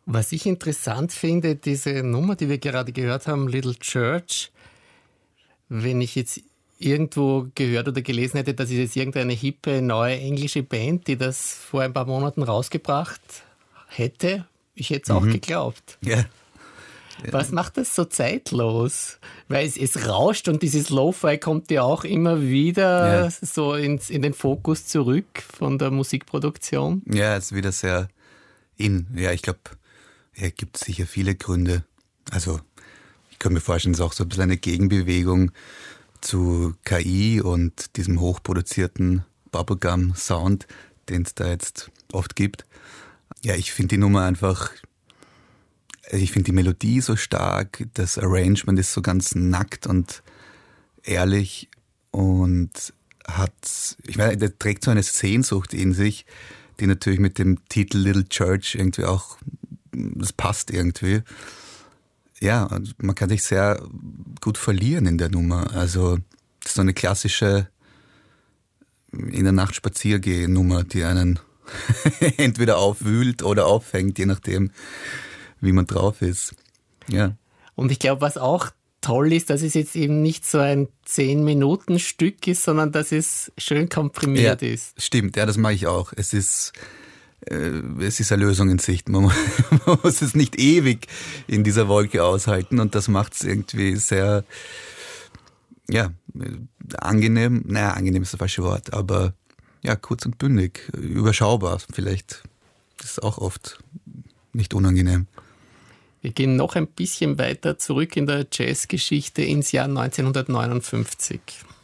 Was ich interessant finde, diese Nummer, die wir gerade gehört haben, Little Church, wenn ich jetzt irgendwo gehört oder gelesen hätte, das ist jetzt irgendeine hippe, neue englische Band, die das vor ein paar Monaten rausgebracht hätte, ich hätte es auch geglaubt. Ja. Was macht das so zeitlos? Weil es rauscht und dieses Lo-Fi kommt ja auch immer wieder so in den Fokus zurück von der Musikproduktion. Ja, es ist wieder sehr Ja, ich glaube, gibt sicher viele Gründe. Also ich kann mir vorstellen, es ist auch so ein bisschen eine Gegenbewegung zu KI und diesem hochproduzierten Bubblegum-Sound, den es da jetzt oft gibt. Ja, ich finde die Nummer einfach, ich finde die Melodie so stark, das Arrangement ist so ganz nackt und ehrlich und der trägt so eine Sehnsucht in sich, die natürlich mit dem Titel Little Church irgendwie auch, das passt irgendwie. Ja, und man kann sich sehr gut verlieren in der Nummer. Also das ist so eine klassische in der Nacht Spaziergehen-Nummer, die einen entweder aufwühlt oder auffängt, je nachdem, wie man drauf ist. Ja. Und ich glaube, was auch toll ist, dass es jetzt eben nicht so ein 10-Minuten-Stück ist, sondern dass es schön komprimiert ist. Stimmt, ja, das mache ich auch. Es ist eine Lösung in Sicht. Man muss es nicht ewig in dieser Wolke aushalten und das macht es irgendwie sehr, angenehm. Naja, angenehm ist das falsche Wort, aber ja, kurz und bündig, überschaubar. Vielleicht ist es auch oft nicht unangenehm. Wir gehen noch ein bisschen weiter zurück in der Jazzgeschichte ins Jahr 1959.